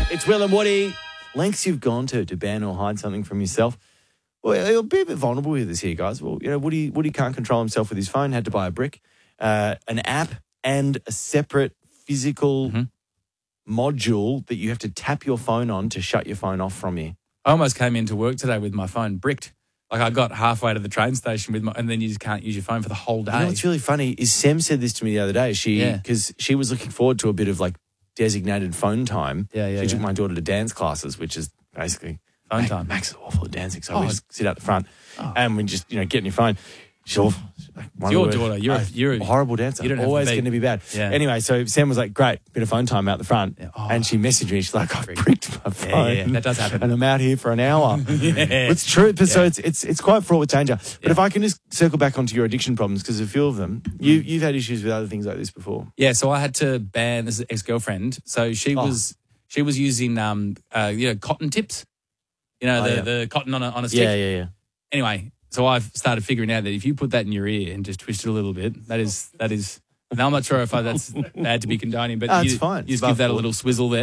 It's Will and Woody. Lengths you've gone to ban or hide something from yourself. Well, he'll be a bit vulnerable with this here, guys. Well, Woody can't control himself with his phone, had to buy a brick, an app, and a separate physical module that you have to tap your phone on to shut your phone off from you. I almost came into work today with my phone bricked. Like I got halfway to the train station and then you just can't use your phone for the whole day. You know what's really funny is Sam said this to me the other day. Because she was looking forward to a bit of like designated phone time. She took my daughter to dance classes, which is basically phone time. Max is awful at dancing, so we just sit out the front and we just get in your phone. She's awful. It's your daughter. You're a horrible dancer. You don't always going to be bad. Yeah. Anyway, so Sam was like, great, bit of phone time out the front. Yeah. And she messaged me. She's like, I've bricked my phone. Yeah, that does happen. And I'm out here for an hour. It's true. But so it's quite fraught with danger. But if I can just circle back onto your addiction problems, because a few of them, you've had issues with other things like this before. Yeah, so I had to ban this ex-girlfriend. So she was using cotton tips. The cotton on a stick. Yeah. Anyway, so I've started figuring out that if you put that in your ear and just twist it a little bit, that is. Now I'm not sure if that's bad to be condoning, but it's fine. You just give that a little swizzle there.